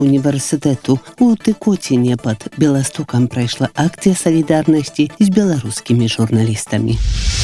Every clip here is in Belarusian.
універсітэту. У Тыкоціне пад Беластокам прайшла акцыя салідарнасці з беларускімі журналістамі.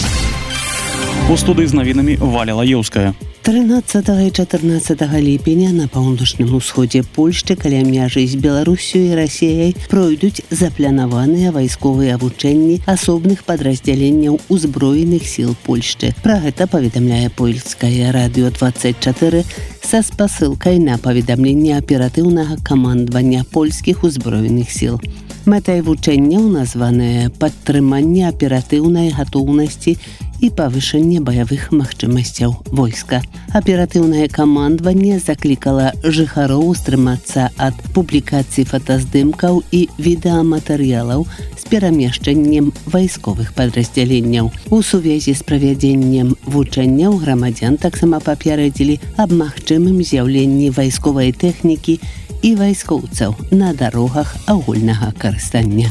У студыі з навінамі Валя Лаеўская. 13 і 14 ліпеня на паўночным усходзе Польшчы каля мяжы з Беларусю і Расіяй пройдуць запланаваныя вайсковыя вучэнні асобных падраздзяленняў узброеных сіл Польшчы. Пра гэта паведамляе польскае радыё 24 са спасылкай на паведамленне аператыўнага камандавання польскіх узброеных сіл. Мэтай вучэнняў названае падтрыманне аператыўнай гатоўнасці і павышэнне баявых магчымасцяў войска. Аператыўнае камандаванне заклікала жыхароў стрымацца ад публікацый фотаздымкаў і відэаматэрыялаў з перамешчэннем вайсковых падраздзяленняў. У сувязі з правядзеннем вучэнняў грамадзян таксама папярэдзілі аб магчымым з'яўленні вайсковай тэхнікі і вайскоўцаў на дарогах агульнага карыстання.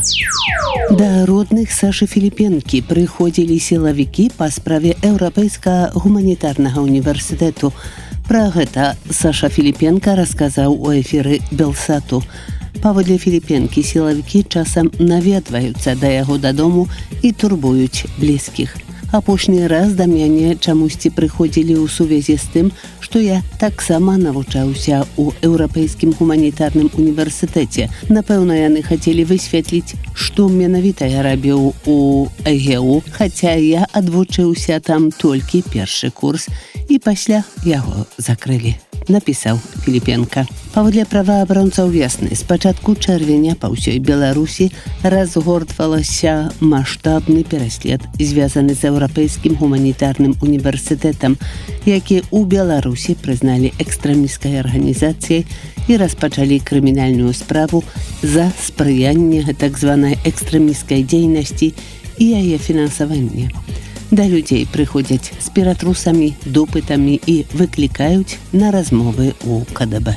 Да родных Сашы Філіпенкі прыходзілі сілавікі па справе Еўрапейскага гуманітарнага універсітэту. Пра гэта Саша Філіпенка расказаў у эфіры Белсату. Паводле Філіпенкі сілавікі часам наведваюцца да яго дадому і турбуюць блізкіх. Апошні раз да мяне чамусьці прыходзілі ў сувязі з тым, што я таксама навучаўся ў Еўрапейскім гуманітарным універсітэце. Напэўна, яны хацелі высветліць, што менавіта я рабіў у ЭГУ, хаця я адвучыўся там толькі першы курс, і пасля яго закрылі, напісаў Філіпенка. Паводле праваабаронцаў Весны, з пачатку чэрвеня па ўсёй Беларусі разгортвалася маштабны пераслед, звязаны з Еўрапейскім гуманітарным універсітэтам, які ў Беларусі прызналі экстрэмісцкай арганізацыяй і распачалі крымінальную справу за спрыянне так званай экстрэмісцкай дзейнасці і яе фінансаванне. Да людзей прыходзяць з ператрусамі, допытамі і выклікаюць на размовы ў КДБ.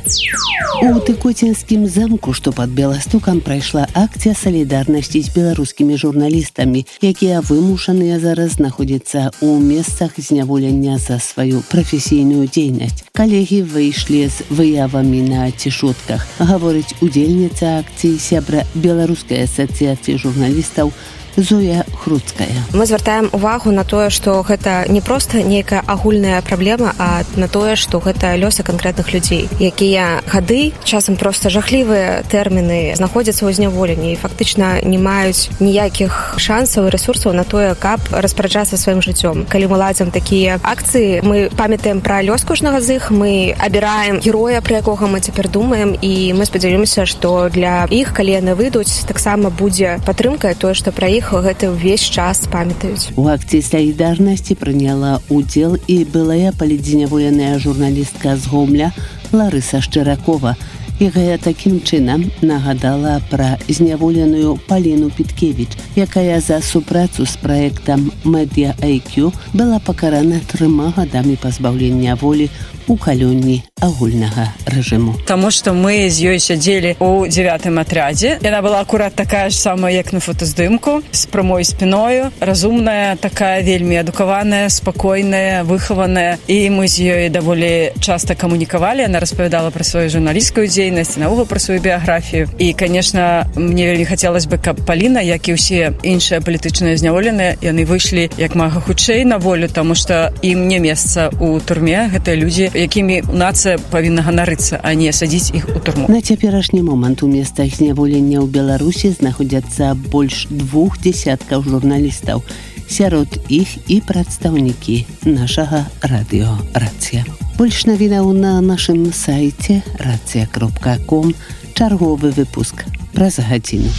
У Тыкоцінскім замку, што пад Беластокам, прайшла акцыя салідарнасці з беларускімі журналістамі, якія вымушаныя зараз знаходзяцца ў месцах зняволення за сваю прафесійную дзейнасць. Калегі выйшлі з выявамі на цішотках, гаворыць удзельніца акцыі сябра Беларускай асацыяцыі журналістаў Зоя Хруцкая. Мы звяртаем увагу на тое, што гэта не проста нейкая агульная праблема, а на тое, што гэта лёсы канкрэтных людзей, якія гады, часам проста жахлівыя тэрміны, знаходзяцца ў зняволенні і фактычна не маюць ніякіх шансаў і рэсурсаў на тое, каб распараджацца сваім жыццём. Калі мы ладзім такія акцыі, мы памятаем пра лёс кожнага з іх, мы абіраем героя, пра якога мы цяпер думаем, і мы спадзяёмся, што для іх, калі яны выйдуць, таксама будзе падтрымка, тое, што пра іх гэта ўвесь час памятаюць. У акцыі салідарнасці прыняла ўдзел і былая палітзняволеная журналістка з Гомля Ларыса Шчыракова, якая такім чынам нагадала пра зняволеную Паліну Піткевіч, якая за супрацу з праектам Media IQ была пакарана 3 гадамі пазбаўлення волі у калонні агульнага рэжыму. Таму што мы з ёй сядзелі ў 9-м атрядзе. Яна была акурат такая ж самая, як на фотаздымку, з прамой спіною, разумная, такая вельмі адукаваная, спакойная, выхаваная. І мы з ёй даволі часта камунікавалі. Яна распавядала пра сваю журналісцкую дзейнасць, наогул пра сваю біяграфію. І, канешне, мне вельмі хацелася бы, каб Паліна, як і ўсе іншыя палітычныя зняволеныя, яны выйшлі як мага хутчэй на волю, таму што ім не месца ў турме. Гэтыя людзі, якімі нацыя павінна ганарыцца, а не садзіць іх у турму. На цяперашні момант у месцах зняволення ў Беларусі знаходзяцца больш 2 десяткаў журналістаў. Сярод іх і прадстаўнікі нашага радыё «Рацыя». Больш навінаў на нашым сайце racja.com. Чарговы выпуск праз гадзіну.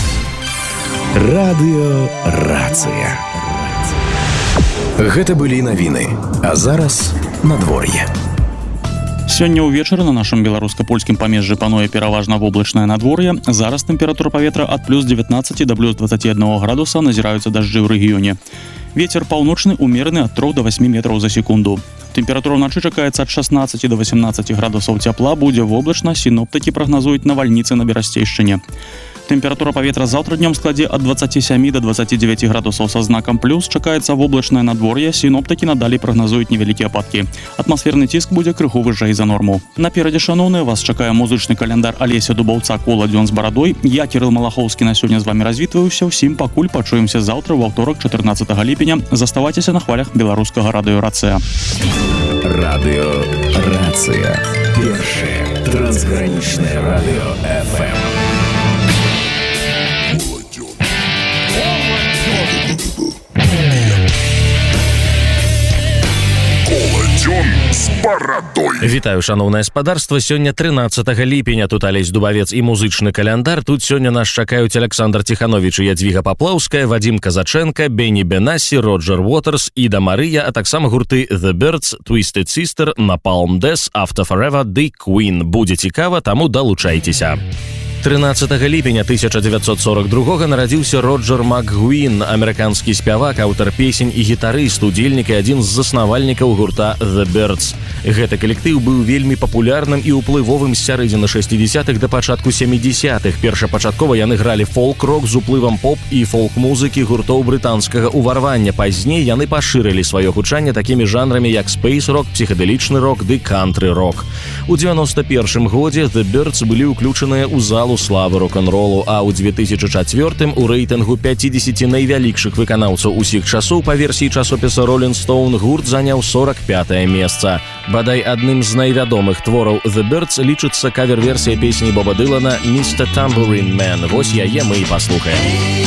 Радыё «Рацыя». Гэта былі навіны, а зараз надвор'е. Сёння ўвечары на нашым беларуска-польскім памежжы пануе пераважна воблачнае надвор'е. Зараз тэмпература паветра ад плюс 19 да плюс 21 градуса, назіраюцца дажджы ў рэгіёне. Вецер паўночны умераны ад 3 до 8 метраў за секунду. Тэмпература ўначы чакаецца ад 16 до 18 градусаў цяпла, будзе воблачна, сіноптыкі прагназуюць навальніцы на Берасцейшчыне. Тэмпература паветра заўтра днём складзе ад 27 до 29 градусаў са знакам плюс. Чакаецца воблачнае надвор'е. Сіноптыкі надалей прагназуюць невялікія ападкі. Атмасферны ціск будзе крыху вышэй за норму. Наперадзе, шаноўныя, вас чакае музычны каляндар Алеся Дубаўца «Кола дзён з барадой». Я, Кірыл Малахоўскі, на сёння з вамі развітваюся. Усім пакуль, пачуемся заўтра ў аўторак 14 ліпеня. Заставайцеся на хвалях беларускага радыё «Рацыя». Радыё «Рацыя». Першае трансгранічнае радыё FM. З барадой. Вітаю, шаноўнае спадарства. Сёння 13 ліпеня. Тут Алесь Дубавец і музычны каляндар. Тут сёння нас чакаюць Александр Тиханович і Ядвіга Паплаўская, Вадим Казаченко, Бенні Бенасі, Роджер Уотерс, Іда Марыя, а таксама гурты The Birds, Twisted Sister, Napalm Death, After Forever, The Queen. Будзе цікава, таму далучайцеся. 13 ліпеня 1942 нарадзіўся Роджер МакГуін, амерыканскі спявак, аўтар песень і гітарыст, удзельнік і адзін з заснавальнікаў гурта The Birds. Гэты калектыў быў вельмі папулярным і ўплывовым з сярэдзіны 60-х да пачатку 70-х. Першапачаткова яны гралі фолк-рок з уплывам поп і фолк-музыкі гуртоў брытанскага ўварвання. Пазней яны пашырылі сваё гучанне такімі жанрамі, як спейс-рок, псіхадэлічны рок ды кантры-рок. У 91 годзе The Birds былі ўключаныя ў залу славы рок-н-ролу, а ў 2004 у рэйтынгу 50 найвялікшых выканаўцаў усіх часоў па версіі часопіса Rolling Stone гурт заняў 45-е месца. Бадай адным з найвядомых твораў The Birds лічыцца кавер-версія песні Боба Дылана «Mr. Tambourine Man». Вось яе мы і паслухаем.